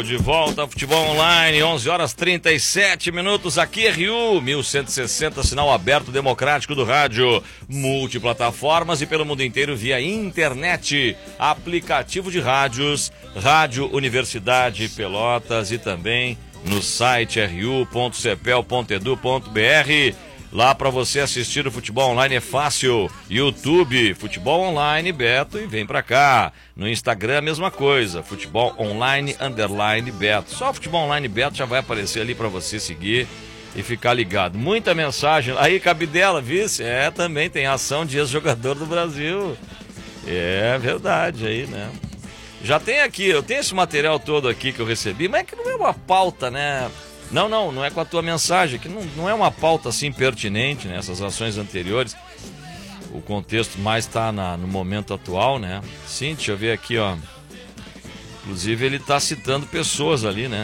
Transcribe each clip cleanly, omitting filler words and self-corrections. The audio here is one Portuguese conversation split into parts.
De volta ao Futebol Online, 11 horas 37 minutos, aqui RU 1160, sinal aberto democrático do rádio, multiplataformas e pelo mundo inteiro via internet, aplicativo de rádios, Rádio Universidade Pelotas e também no site ru.cepel.edu.br. Lá para você assistir o Futebol Online é fácil. YouTube, Futebol Online Beto e vem para cá. No Instagram a mesma coisa, Futebol Online _Beto. Só Futebol Online Beto já vai aparecer ali para você seguir e ficar ligado. Muita mensagem. Aí, Cabidela, vice? Também tem ação de ex-jogador do Brasil. É verdade aí, né? Já tem aqui, eu tenho esse material todo aqui que eu recebi, mas é que não é uma pauta, né? Não é com a tua mensagem, que não é uma pauta assim pertinente, né? Essas ações anteriores. O contexto mais está no momento atual, né? Sim, deixa eu ver aqui, ó. Inclusive ele está citando pessoas ali, né?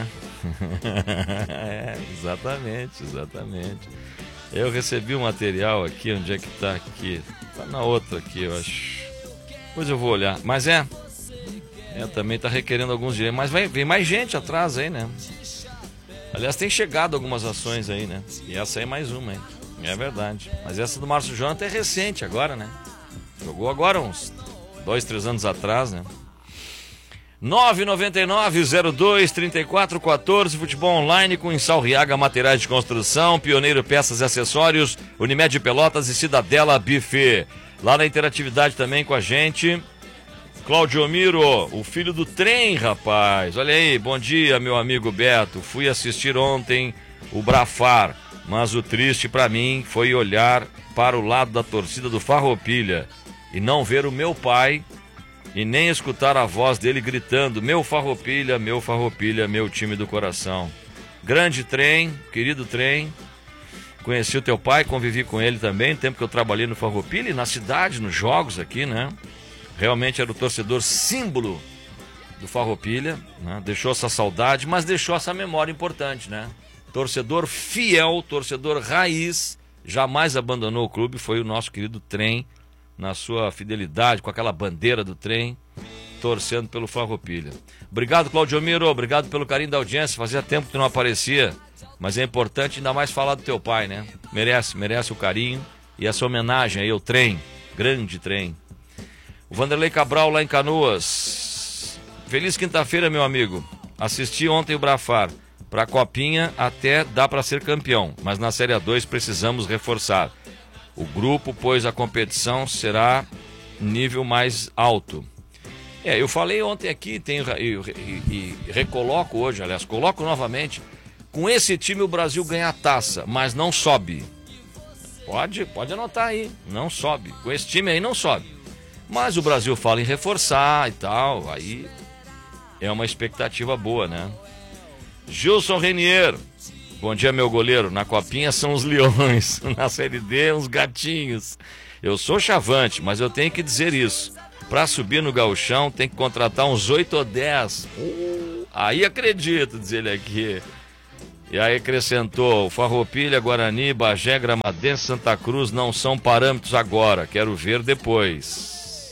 Exatamente. Eu recebi um material aqui, onde é que está aqui? Está na outra aqui, eu acho. Depois eu vou olhar. Mas também está requerendo alguns direitos. Mas vem mais gente atrás aí, né? Aliás, tem chegado algumas ações aí, né? E essa aí é mais uma, hein? É verdade. Mas essa do Márcio Jonathan é recente agora, né? Jogou agora uns 2, 3 anos atrás, né? 999-02-3414, Futebol Online com Insalriaga Materiais de Construção, Pioneiro Peças e Acessórios, Unimed Pelotas e Cidadela Buffet. Lá na interatividade também com a gente... Claudio Miro, o filho do trem, rapaz. Olha aí, bom dia, meu amigo Beto. Fui assistir ontem o Brafar, mas o triste pra mim foi olhar para o lado da torcida do Farroupilha e não ver o meu pai e nem escutar a voz dele gritando: meu Farroupilha, meu time do coração. Grande trem, querido trem. Conheci o teu pai, convivi com ele também, no tempo que eu trabalhei no Farroupilha e na cidade, nos jogos aqui, né? Realmente era o torcedor símbolo do Farroupilha, né? Deixou essa saudade, mas deixou essa memória importante, né? Torcedor fiel, torcedor raiz, jamais abandonou o clube, foi o nosso querido Trem, na sua fidelidade, com aquela bandeira do Trem, torcendo pelo Farroupilha. Obrigado, Claudio Miro, obrigado pelo carinho da audiência, fazia tempo que tu não aparecia, mas é importante ainda mais falar do teu pai, né? Merece o carinho e essa homenagem aí ao Trem, grande Trem. O Vanderlei Cabral lá em Canoas. Feliz quinta-feira, meu amigo. Assisti ontem o Brafar. Pra Copinha até dá pra ser campeão, mas na Série A2 precisamos reforçar o grupo, pois a competição será nível mais alto. Eu falei ontem aqui, e recoloco hoje, aliás, coloco novamente. Com esse time o Brasil ganha a taça, mas não sobe. Pode anotar aí, não sobe. Com esse time aí não sobe. Mas o Brasil fala em reforçar e tal, aí é uma expectativa boa, né? Gilson Renier, bom dia, meu goleiro. Na Copinha são os leões, na Série D uns gatinhos. Eu sou chavante, mas eu tenho que dizer isso. Pra subir no gauchão tem que contratar uns 8 ou 10. Aí acredito, diz ele aqui. E aí acrescentou: Farroupilha, Guarani, Bagé, Gramadense, Santa Cruz não são parâmetros agora, quero ver depois.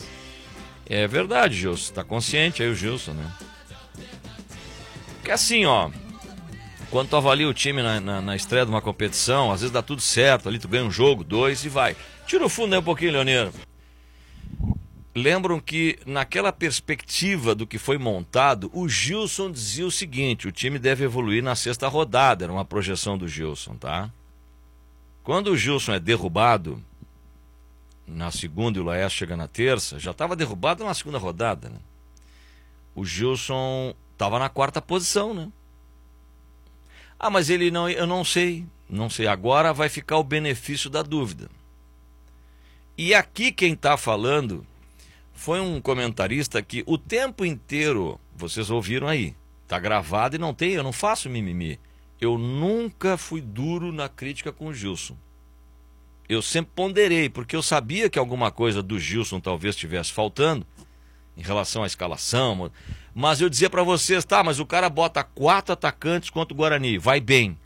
É verdade, Gilson, tá consciente aí o Gilson, né? Porque assim, ó, quando tu avalia o time na estreia de uma competição, às vezes dá tudo certo, ali tu ganha um jogo, 2 e vai. Tira o fundo aí um pouquinho, Leonino. Lembram que naquela perspectiva do que foi montado, o Gilson dizia o seguinte: o time deve evoluir na 6ª rodada, era uma projeção do Gilson, tá? Quando o Gilson é derrubado na 2ª e o Laércio chega na 3ª, já estava derrubado na 2ª rodada, né? O Gilson estava na 4ª posição, né? Mas ele não, eu não sei, agora vai ficar o benefício da dúvida. E aqui quem está falando foi um comentarista que o tempo inteiro, vocês ouviram aí, tá gravado e eu não faço mimimi. Eu nunca fui duro na crítica com o Gilson. Eu sempre ponderei, porque eu sabia que alguma coisa do Gilson talvez estivesse faltando em relação à escalação, mas eu dizia para vocês, mas o cara bota 4 atacantes contra o Guarani, vai bem.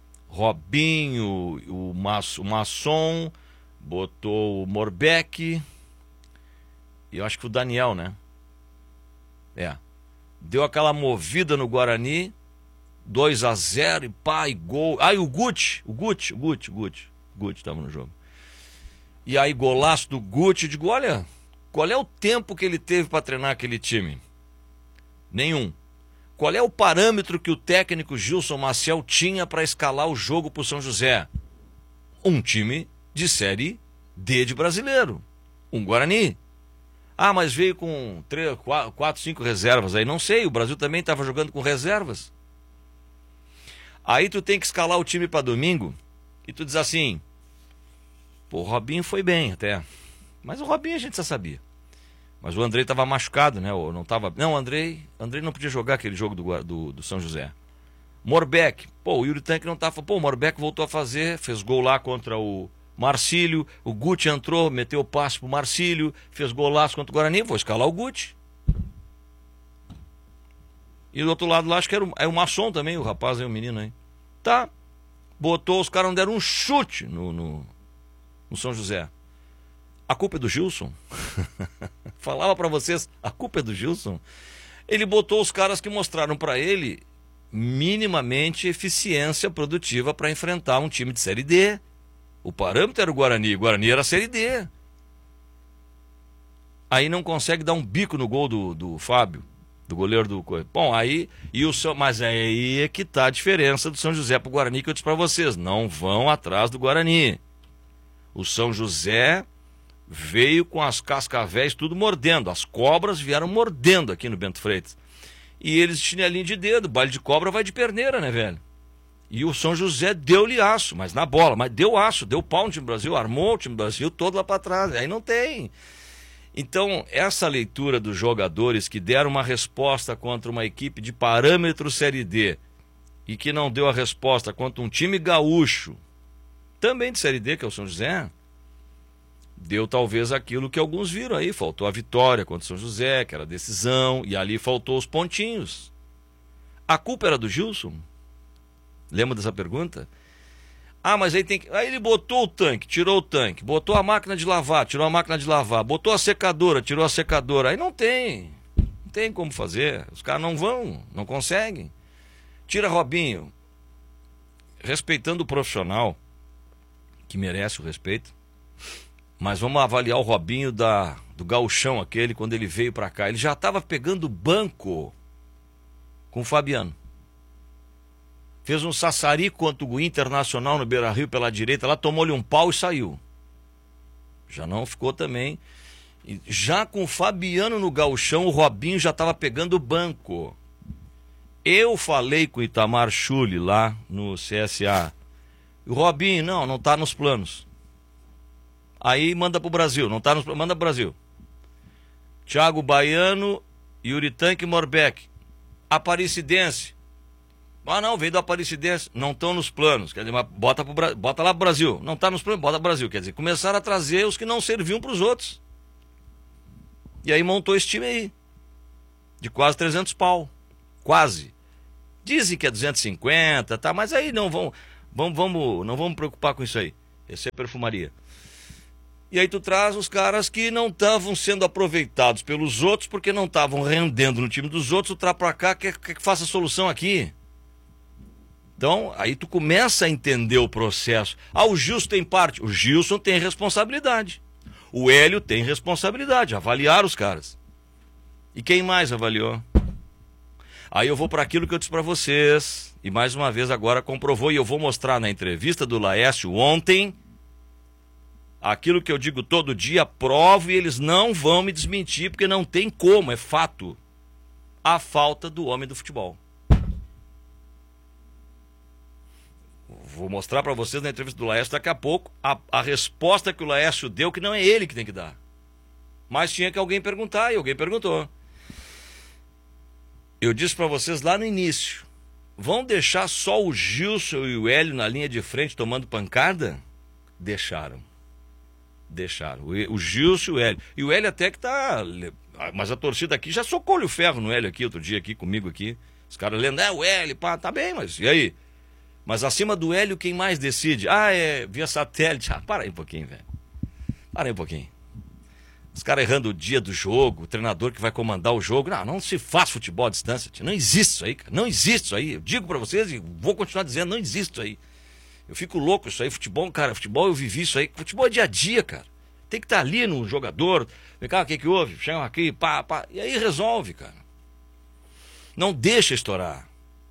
Robinho, o Masson, botou o Morbeck e eu acho que o Daniel, né? deu aquela movida no Guarani, 2-0 e pá, e gol. Aí o Guti estava no jogo. E aí golaço do Guti, digo, olha, qual é o tempo que ele teve para treinar aquele time? Nenhum. Qual é o parâmetro que o técnico Gilson Maciel tinha para escalar o jogo para o São José? Um time de Série D de brasileiro. Um Guarani. Ah, mas veio com 3, 4, 5 reservas aí. Não sei, o Brasil também estava jogando com reservas. Aí tu tem que escalar o time para domingo e tu diz assim, pô, o Robinho foi bem até. Mas o Robinho a gente já sabia. Mas o Andrei estava machucado, né? Ou não estava. Não, o Andrei não podia jogar aquele jogo do São José. Morbeck, pô, o Yuri Tanque não estava. Pô, o Morbeck voltou a fazer, fez gol lá contra o Marcílio, o Guti entrou, meteu o passe pro Marcílio, fez golaço contra o Guarani, vou escalar o Guti. E do outro lado lá, acho que era o Masson também, o rapaz aí, o menino aí. Tá, botou, os caras não deram um chute no São José. A culpa é do Gilson? Falava pra vocês, a culpa é do Gilson? Ele botou os caras que mostraram pra ele minimamente eficiência produtiva para enfrentar um time de Série D. O parâmetro era o Guarani era Série D. Aí não consegue dar um bico no gol do Fábio, do goleiro do... Bom, aí... Mas aí é que tá a diferença do São José pro Guarani, que eu disse para vocês. Não vão atrás do Guarani. O São José veio com as cascavéis tudo mordendo. As cobras vieram mordendo aqui no Bento Freitas. E eles chinelinho de dedo. Baile de cobra vai de perneira, né, velho? E o São José deu-lhe aço, mas na bola. Mas deu aço, deu pau no time do Brasil, armou o time do Brasil todo lá para trás. Aí não tem. Então, essa leitura dos jogadores que deram uma resposta contra uma equipe de parâmetro Série D e que não deu a resposta contra um time gaúcho, também de Série D, que é o São José, deu talvez aquilo que alguns viram aí. Faltou a vitória contra o São José, que era a decisão, e ali faltou os pontinhos. A culpa era do Gilson? Lembra dessa pergunta? Ah, mas aí tem que... Aí ele botou o tanque, tirou o tanque, botou a máquina de lavar, tirou a máquina de lavar, botou a secadora, tirou a secadora. Aí não tem como fazer. Os caras não vão, não conseguem. Tira Robinho, respeitando o profissional, que merece o respeito, mas vamos avaliar o Robinho do gauchão aquele, quando ele veio pra cá. Ele já estava pegando banco com o Fabiano. Fez um sassarico contra o Internacional no Beira-Rio pela direita, lá tomou-lhe um pau e saiu. Já não ficou também. E já com o Fabiano no gauchão, o Robinho já estava pegando banco. Eu falei com o Itamar Schulli lá no CSA. E o Robinho, não está nos planos. Aí manda pro Brasil, não está nos planos, manda pro Brasil. Thiago Baiano, Yuri Tanque e Morbeck. Aparecidense. Ah, não, veio do Aparecidense, não estão nos planos. Quer dizer, mas bota lá pro Brasil. Não está nos planos, bota pro Brasil. Quer dizer, começaram a trazer os que não serviam para os outros. E aí montou esse time aí. De quase 300 pau. Quase. Dizem que é 250, tá? Mas aí não vamos preocupar com isso aí. Isso é perfumaria. E aí tu traz os caras que não estavam sendo aproveitados pelos outros porque não estavam rendendo no time dos outros. Tu traz pra cá, quer que faça solução aqui. Então, aí tu começa a entender o processo. Ah, o Gilson tem parte. O Gilson tem responsabilidade. O Hélio tem responsabilidade. Avaliar os caras. E quem mais avaliou? Aí eu vou para aquilo que eu disse para vocês. E mais uma vez agora comprovou. E eu vou mostrar na entrevista do Laércio ontem. Aquilo que eu digo todo dia, provo e eles não vão me desmentir. Porque não tem como, é fato. A falta do homem do futebol. Vou mostrar para vocês na entrevista do Laércio daqui a pouco a resposta que o Laércio deu, que não é ele que tem que dar. Mas tinha que alguém perguntar, e alguém perguntou. Eu disse para vocês lá no início, vão deixar só o Gilson e o Hélio na linha de frente tomando pancada? Deixaram. O Gilson e o Hélio. E o Hélio até que tá... Mas a torcida aqui já socou-lhe o ferro no Hélio aqui, outro dia aqui comigo aqui. Os caras lendo, o Hélio, pá, tá bem, mas e aí? Mas acima do Hélio, quem mais decide? Ah, é via satélite. Ah, para aí um pouquinho, velho. Para aí um pouquinho. Os caras errando o dia do jogo, o treinador que vai comandar o jogo. Não se faz futebol à distância. Não existe isso aí, cara. Não existe isso aí. Eu digo pra vocês e vou continuar dizendo, não existe isso aí. Eu fico louco isso aí. Futebol, cara, futebol eu vivi isso aí. Futebol é dia a dia, cara. Tem que estar ali no jogador. Vem cá, o que houve? Chama aqui, pá. E aí resolve, cara. Não deixa estourar.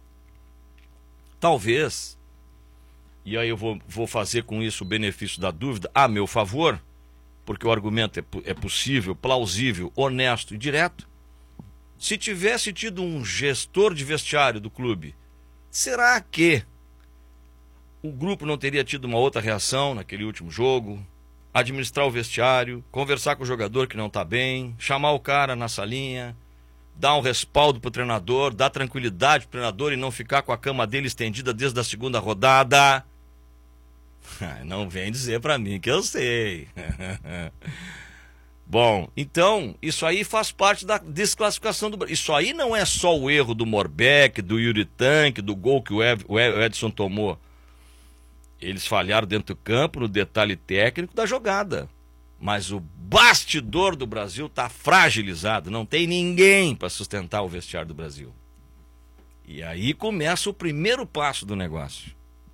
Talvez, e aí eu vou fazer com isso o benefício da dúvida a meu favor, porque o argumento é possível, plausível, honesto e direto. Se tivesse tido um gestor de vestiário do clube, será que o grupo não teria tido uma outra reação naquele último jogo? Administrar o vestiário, conversar com o jogador que não está bem, chamar o cara na salinha, dar um respaldo para o treinador, dar tranquilidade para o treinador e não ficar com a cama dele estendida desde a segunda rodada. Não vem dizer para mim que eu sei. Bom, então, isso aí faz parte da desclassificação do Brasil. Isso aí não é só o erro do Morbeck, do Yuri Tanque, do gol que o Edson tomou. Eles falharam dentro do campo no detalhe técnico da jogada. Mas o bastidor do Brasil está fragilizado. Não tem ninguém para sustentar o vestiário do Brasil. E aí começa o primeiro passo do negócio.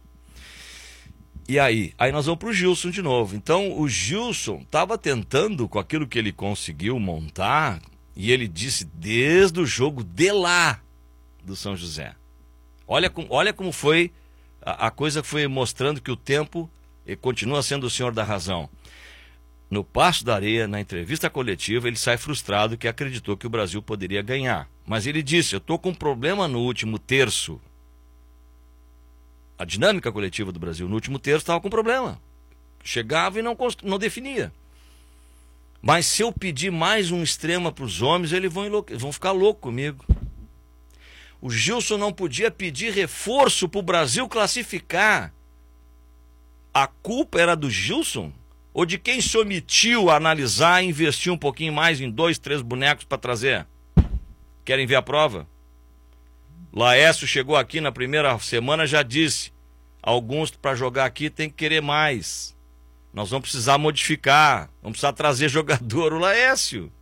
E aí nós vamos para o Gilson de novo. Então o Gilson estava tentando com aquilo que ele conseguiu montar, e ele disse desde o jogo de lá do São José. Olha como foi, a coisa foi mostrando que o tempo continua sendo o senhor da razão. No Paço da Areia, na entrevista coletiva, ele sai frustrado que acreditou que o Brasil poderia ganhar. Mas ele disse, eu estou com um problema no último terço. A dinâmica coletiva do Brasil no último terço estava com problema. Chegava e não definia. Mas se eu pedir mais um extrema para os homens, eles vão ficar loucos comigo. O Gilson não podia pedir reforço para o Brasil classificar. A culpa era do Gilson? Ou de quem se omitiu a analisar e investir um pouquinho mais em 2, 3 bonecos para trazer? Querem ver a prova? Laércio chegou aqui na primeira semana, já disse, alguns para jogar aqui tem que querer mais. Nós vamos precisar modificar, vamos precisar trazer jogador, o Laércio.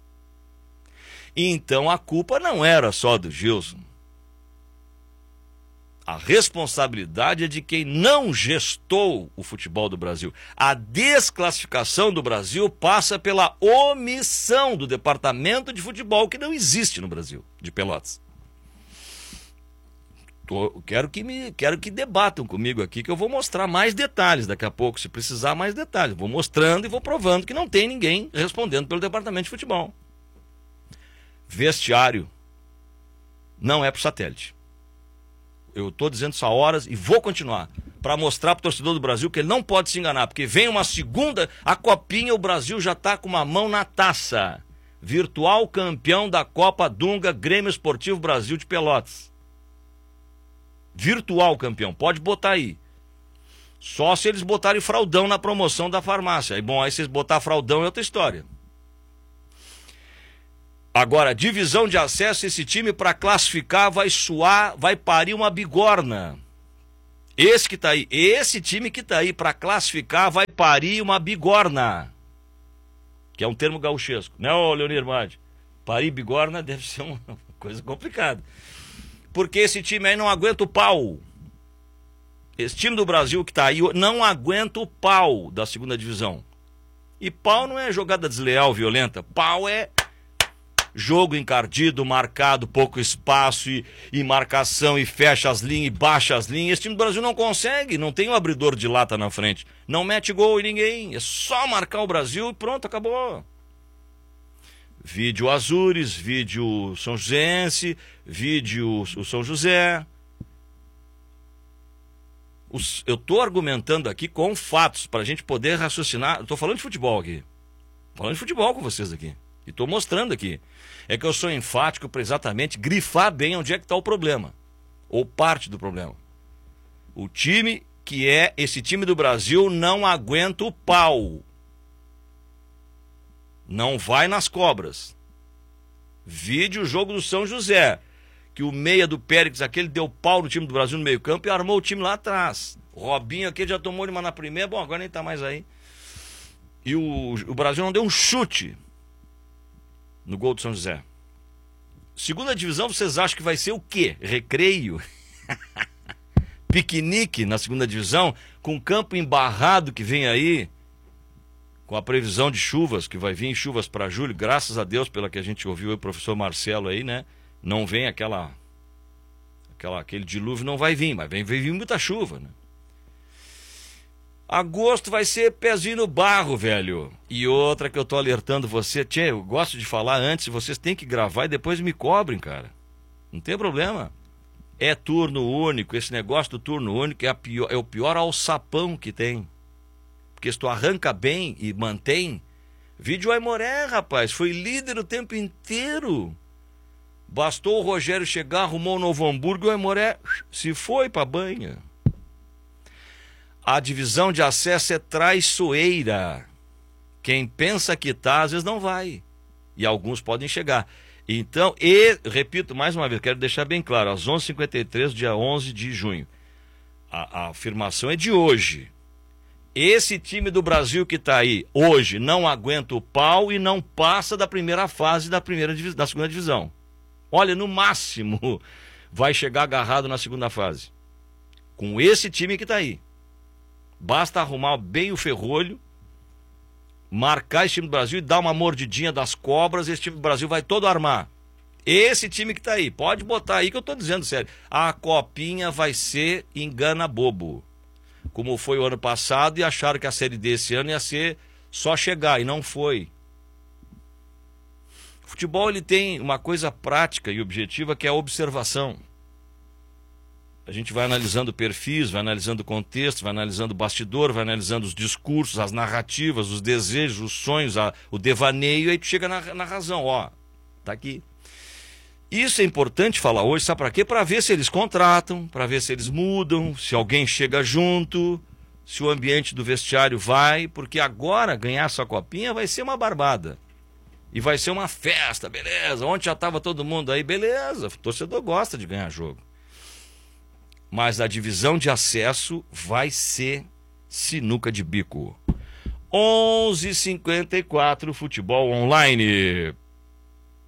Então a culpa não era só do Gilson. A responsabilidade é de quem não gestou o futebol do Brasil. A desclassificação do Brasil passa pela omissão do departamento de futebol, que não existe no Brasil, de Pelotas. Quero que debatam comigo aqui, que eu vou mostrar mais detalhes daqui a pouco, se precisar mais detalhes. Vou mostrando e vou provando que não tem ninguém respondendo pelo departamento de futebol. Vestiário não é pro satélite. Eu estou dizendo isso há horas e vou continuar, para mostrar para o torcedor do Brasil que ele não pode se enganar, porque vem uma segunda, a Copinha, o Brasil já está com uma mão na taça. Virtual campeão da Copa Dunga, Grêmio Esportivo Brasil de Pelotas. Virtual campeão, pode botar aí. Só se eles botarem fraldão na promoção da farmácia. Aí, bom, aí se eles botar fraldão é outra história. Agora, divisão de acesso, esse time para classificar vai suar, vai parir uma bigorna. Esse time que tá aí para classificar vai parir uma bigorna. Que é um termo gauchesco, né, ô Leonir Madi? Parir bigorna deve ser uma coisa complicada. Porque esse time aí não aguenta o pau. Esse time do Brasil que tá aí não aguenta o pau da segunda divisão. E pau não é jogada desleal, violenta. Pau é jogo encardido, marcado, pouco espaço e marcação, e fecha as linhas e baixa as linhas. Esse time do Brasil não consegue, não tem um abridor de lata na frente. Não mete gol em ninguém. É só marcar o Brasil e pronto, acabou. Vídeo Azures, vídeo São Joséense, vídeo o São José. Eu estou argumentando aqui com fatos para a gente poder raciocinar. Estou falando de futebol aqui. Falando de futebol com vocês aqui. E estou mostrando aqui. É que eu sou enfático para exatamente grifar bem onde é que está o problema. Ou parte do problema. O time que é esse time do Brasil não aguenta o pau. Não vai nas cobras. Vide o jogo do São José, que o meia do Périx, aquele deu pau no time do Brasil no meio campo e armou o time lá atrás. O Robinho aqui já tomou uma na primeira, bom, agora nem tá mais aí. E o Brasil não deu um chute no gol do São José. Segunda divisão, vocês acham que vai ser o quê? Recreio? Piquenique na segunda divisão, com campo embarrado que vem aí, com a previsão de chuvas, que vai vir chuvas para julho, graças a Deus, pela que a gente ouviu o professor Marcelo aí, né? Não vem aquele dilúvio, não vai vir, mas vai vir muita chuva, né? Agosto vai ser pezinho no barro, velho. E outra que eu tô alertando você, tchê, eu gosto de falar antes, vocês têm que gravar e depois me cobrem, cara. Não tem problema. É turno único, esse negócio do turno único é o pior alçapão que tem. Porque se tu arranca bem e mantém... Vídeo Aimoré, rapaz, foi líder o tempo inteiro. Bastou o Rogério chegar, arrumou o Novo Hamburgo e o Aimoré se foi pra banha. A divisão de acesso é traiçoeira. Quem pensa que tá, às vezes não vai. E alguns podem chegar. Então, repito mais uma vez, quero deixar bem claro, às 11h53, dia 11 de junho. A afirmação é de hoje. Esse time do Brasil que está aí hoje não aguenta o pau e não passa da primeira fase da segunda divisão. Olha, no máximo vai chegar agarrado na segunda fase. Com esse time que está aí. Basta arrumar bem o ferrolho, marcar esse time do Brasil e dar uma mordidinha das cobras, esse time do Brasil vai todo armar. Esse time que está aí, pode botar aí que eu estou dizendo sério. A copinha vai ser engana bobo. Como foi o ano passado e acharam que a Série D esse ano ia ser só chegar, e não foi. O futebol ele tem uma coisa prática e objetiva que é a observação. A gente vai analisando perfis, vai analisando o contexto, vai analisando o bastidor, vai analisando os discursos, as narrativas, os desejos, os sonhos, o devaneio, e aí tu chega na razão, ó, tá aqui. Isso é importante falar hoje, sabe para quê? Para ver se eles contratam, para ver se eles mudam, se alguém chega junto, se o ambiente do vestiário vai, porque agora ganhar essa copinha vai ser uma barbada. E vai ser uma festa, beleza, ontem já estava todo mundo aí, beleza, o torcedor gosta de ganhar jogo. Mas a divisão de acesso vai ser sinuca de bico. 11h54, futebol online.